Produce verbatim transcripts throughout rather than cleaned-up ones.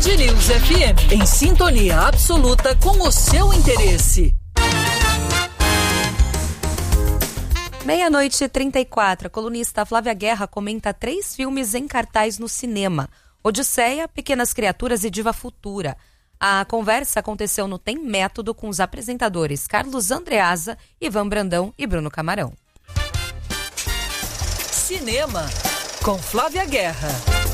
Band News F M, em sintonia absoluta com o seu interesse. Meia-noite e trinta e quatro, a colunista Flávia Guerra comenta três filmes em cartaz no cinema: Odisseia, Pequenas Criaturas e Diva Futura. A conversa aconteceu no Tem Método com os apresentadores Carlos Andreasa, Ivan Brandão e Bruno Camarão. Cinema, com Flávia Guerra.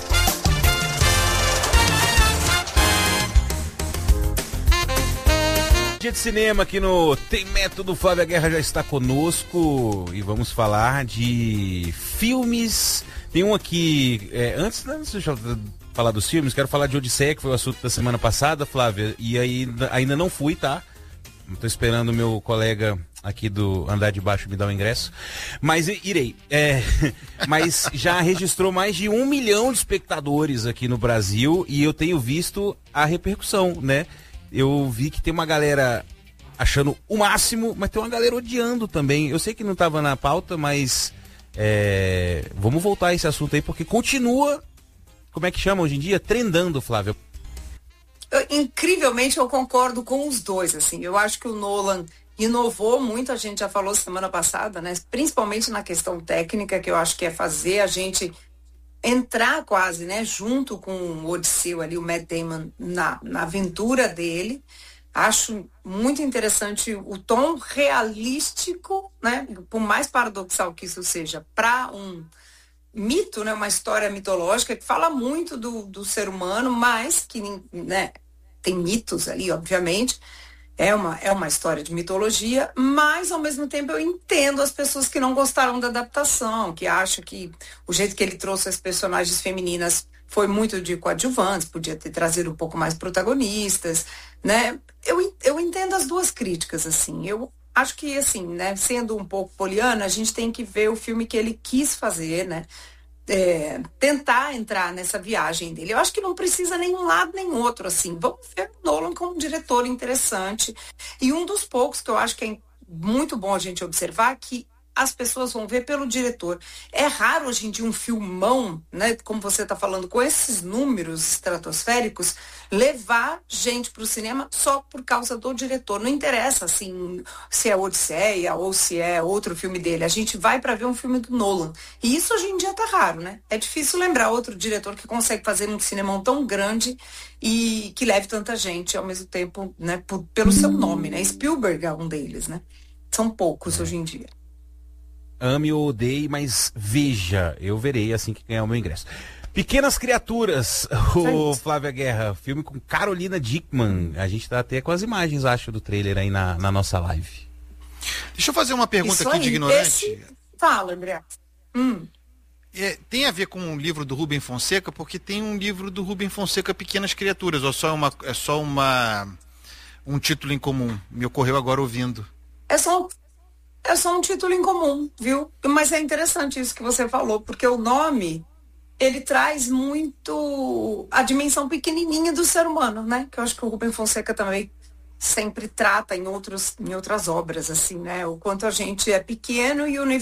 Dia de cinema aqui no Tem Método. Flávia Guerra já está conosco e vamos falar de filmes. Tem um aqui, é, antes, antes de eu falar dos filmes, quero falar de Odisseia, que foi o assunto da semana passada, Flávia, e aí ainda não fui, tá? Estou esperando o meu colega aqui do Andar de Baixo me dar o ingresso, mas irei. É, mas já registrou mais de um milhão de espectadores aqui no Brasil e eu tenho visto a repercussão, né? Eu vi que tem uma galera achando o máximo, mas tem uma galera odiando também. Eu sei que não estava na pauta, mas é, vamos voltar a esse assunto aí, porque continua, como é que chama hoje em dia? Trendando, Flávia. Eu, incrivelmente eu concordo com os dois, assim. Eu acho que o Nolan inovou muito, a gente já falou semana passada, né? Principalmente na questão técnica, que eu acho que é fazer a gente entrar quase, né, junto com o Odisseu ali, o Matt Damon, na, na aventura dele. Acho muito interessante o tom realístico, né, por mais paradoxal que isso seja, para um mito, né, uma história mitológica que fala muito do, do ser humano, mas que, né, tem mitos ali, obviamente. É uma, é uma história de mitologia, mas ao mesmo tempo eu entendo as pessoas que não gostaram da adaptação, que acham que o jeito que ele trouxe as personagens femininas foi muito de coadjuvantes, podia ter trazido um pouco mais protagonistas, né? Eu, eu entendo as duas críticas, assim. Eu acho que, assim, né, sendo um pouco poliana, a gente tem que ver o filme que ele quis fazer, né? É, tentar entrar nessa viagem dele. Eu acho que não precisa nem um lado nem outro, assim. Vamos ver o Nolan como um diretor interessante. E um dos poucos que eu acho que é muito bom a gente observar que as pessoas vão ver pelo diretor. É raro hoje em dia um filmão, né, como você está falando, com esses números estratosféricos, levar gente para o cinema só por causa do diretor. Não interessa, assim, se é Odisseia ou se é outro filme dele. A gente vai para ver um filme do Nolan. E isso hoje em dia tá raro, né? É difícil lembrar outro diretor que consegue fazer um cinemão tão grande e que leve tanta gente ao mesmo tempo, né, por, pelo seu nome, né? Spielberg é um deles, né? São poucos hoje em dia. Ame ou odeie, mas veja, eu verei assim que ganhar o meu ingresso. Pequenas Criaturas, o Flávia Guerra, filme com Carolina Dickmann. A gente tá até com as imagens, acho, do trailer aí na, na nossa live. Deixa eu fazer uma pergunta Isso aqui aí, de ignorante. Esse... Fala, André. Hum. É, tem a ver com um livro do Rubem Fonseca, porque tem um livro do Rubem Fonseca, Pequenas Criaturas, ou só uma, é só uma, um título em comum? Me ocorreu agora ouvindo. É só um... É só um título em comum, viu? Mas é interessante isso que você falou, porque o nome, ele traz muito a dimensão pequenininha do ser humano, né? Que eu acho que o Rubem Fonseca também sempre trata em, outros, em outras obras, assim, né? O quanto a gente é pequeno e o